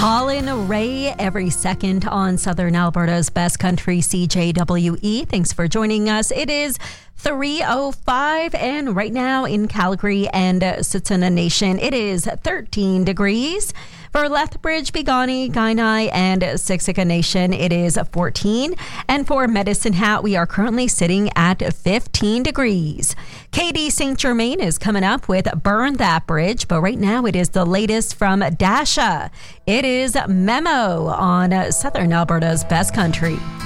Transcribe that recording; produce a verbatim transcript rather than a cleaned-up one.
Colin Ray every second on Southern Alberta's Best Country C J W E. Thanks for joining us. It is three oh five, and right now in Calgary and Tsuut'ina Nation, it is thirteen degrees. For Lethbridge, Piikani, Kainai, and Siksika Nation, it is fourteen. And for Medicine Hat, we are currently sitting at fifteen degrees. Katie Saint Germain is coming up with Burn That Bridge, but right now it is the latest from Dasha. It is Memo on Southern Alberta's Best Country.